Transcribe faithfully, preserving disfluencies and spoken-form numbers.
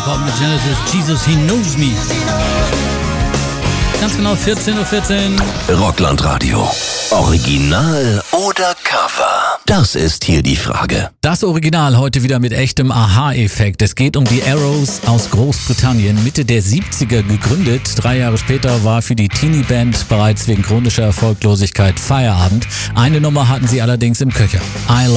kommt mit Genesis, Jesus, He Knows Me. Ganz genau vierzehn Uhr vierzehn. Rockland-Radio. Original oder Cover? Das ist hier die Frage. Das Original heute wieder mit echtem Aha-Effekt. Es geht um die Arrows aus Großbritannien, Mitte der siebziger gegründet. Drei Jahre später war für die Teenie-Band bereits wegen chronischer Erfolglosigkeit Feierabend. Eine Nummer hatten sie allerdings im Köcher. I